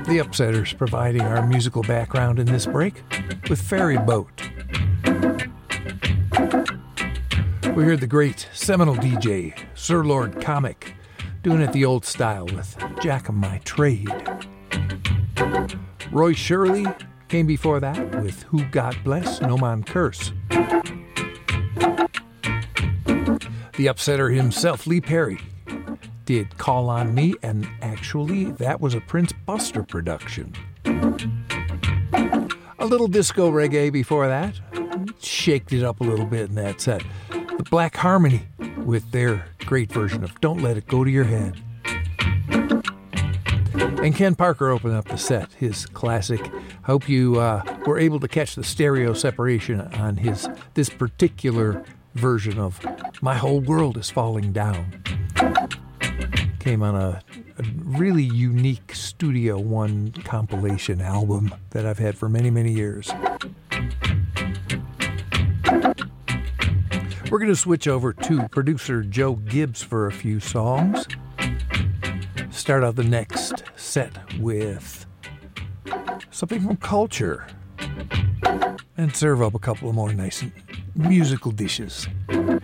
The Upsetters providing our musical background in this break with Ferry Boat. We heard the great seminal DJ, Sir Lord Comic, doing it the old style with Jack of My Trade. Roy Shirley came before that with Who God Bless, No Man Curse. The Upsetter himself, Lee Perry, did Call on Me, and actually that was a Prince Buster production. A little disco reggae before that, shaked it up a little bit in that set. The Black Harmony with their great version of Don't Let It Go to Your Head. And Ken Parker opened up the set, his classic. I hope you were able to catch the stereo separation on this particular version of My Whole World Is Falling Down. Came on a really unique Studio One compilation album that I've had for many, many years. We're going to switch over to producer Joe Gibbs for a few songs. Start out the next set with something from Culture and serve up a couple of more nice musical dishes.